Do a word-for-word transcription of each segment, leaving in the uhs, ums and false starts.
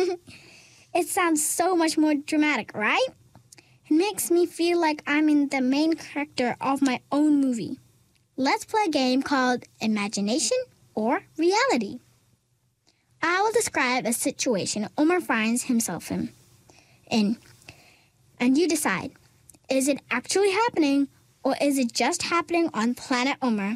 It sounds so much more dramatic, right? It makes me feel like I'm in the main character of my own movie. Let's play a game called Imagination or Reality. I will describe a situation Omar finds himself in, in, and you decide, is it actually happening or is it just happening on Planet Omar?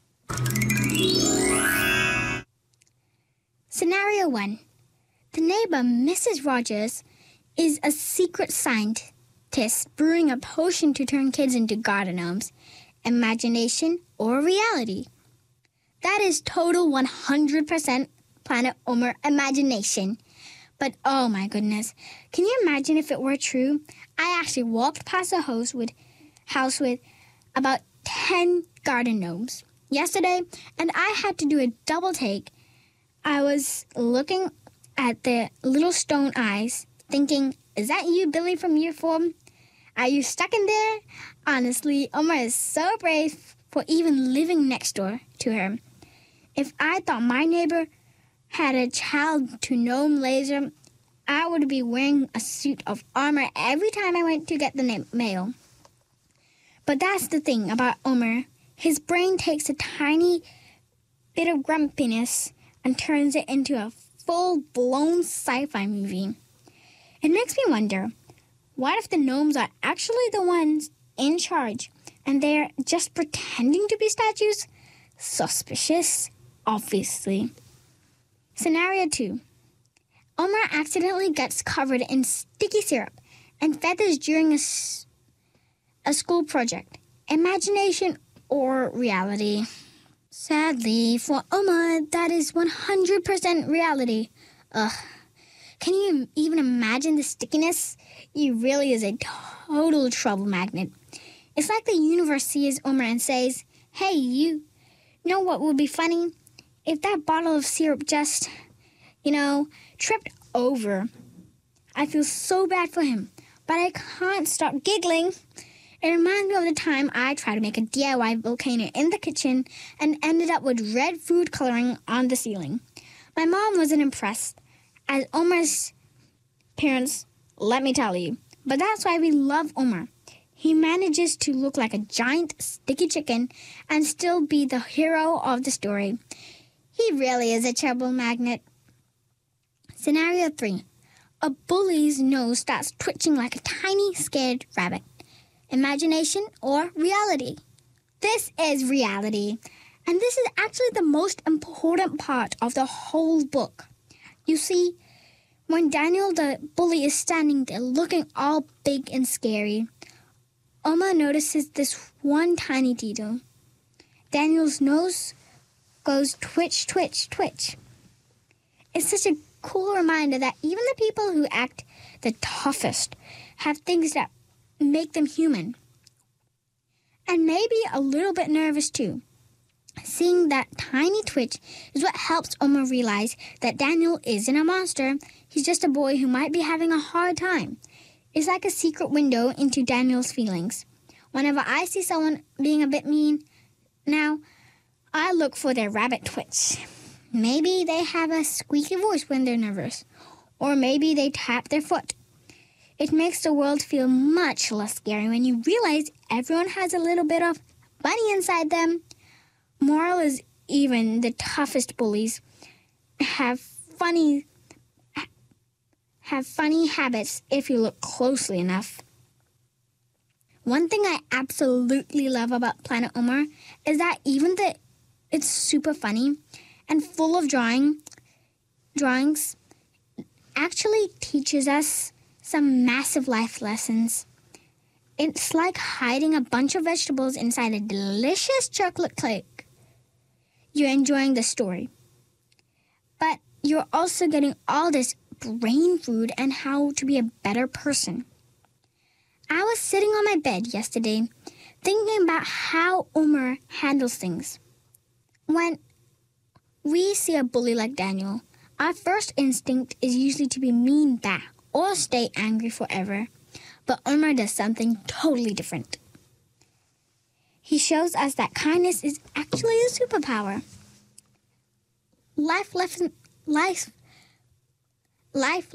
Scenario one. The neighbor, Missus Rogers, is a secret scientist brewing a potion to turn kids into garden gnomes. Imagination or reality? That is total one hundred percent Planet Omar imagination. But oh my goodness, can you imagine if it were true? I actually walked past a house with, house with about ten garden gnomes yesterday, and I had to do a double take. I was looking at their little stone eyes, thinking, is that you, Billy from Year Four? Are you stuck in there? Honestly, Omar is so brave for even living next door to her. If I thought my neighbor had a child to gnome laser, I would be wearing a suit of armor every time I went to get the na- mail. But that's the thing about Omar. His brain takes a tiny bit of grumpiness and turns it into a full-blown sci-fi movie. It makes me wonder, what if the gnomes are actually the ones in charge and they're just pretending to be statues? Suspicious, obviously. Scenario two. Omar accidentally gets covered in sticky syrup and feathers during a, s- a school project. Imagination or reality? Sadly, for Omar, that is one hundred percent reality. Ugh. Can you even imagine the stickiness? He really is a total trouble magnet. It's like the universe sees Omar and says, hey, you know what would be funny? If that bottle of syrup just, you know, tripped over. I feel so bad for him, but I can't stop giggling. It reminds me of the time I tried to make a D I Y volcano in the kitchen and ended up with red food coloring on the ceiling. My mom wasn't impressed, as Omar's parents, let me tell you. But that's why we love Omar. He manages to look like a giant sticky chicken and still be the hero of the story. He really is a trouble magnet. Scenario three. A bully's nose starts twitching like a tiny scared rabbit. Imagination or reality? This is reality. And this is actually the most important part of the whole book. You see, when Daniel the bully is standing there looking all big and scary, Omar notices this one tiny detail. Daniel's nose goes twitch, twitch, twitch. It's such a cool reminder that even the people who act the toughest have things that make them human. And maybe a little bit nervous too. Seeing that tiny twitch is what helps Omar realize that Daniel isn't a monster. He's just a boy who might be having a hard time. It's like a secret window into Daniel's feelings. Whenever I see someone being a bit mean, now I look for their rabbit twitch. Maybe they have a squeaky voice when they're nervous. Or maybe they tap their foot. It makes the world feel much less scary when you realize everyone has a little bit of bunny inside them. Moral is even the toughest bullies have funny have funny habits if you look closely enough. One thing I absolutely love about Planet Omar is that even though it's super funny and full of drawing drawings, actually teaches us some massive life lessons. It's like hiding a bunch of vegetables inside a delicious chocolate cake. You're enjoying the story, but you're also getting all this brain food and how to be a better person. I was sitting on my bed yesterday thinking about how Omar handles things. When we see a bully like Daniel, our first instinct is usually to be mean back or stay angry forever. But Omar does something totally different. He shows us that kindness is actually a superpower. Life lesson, life, life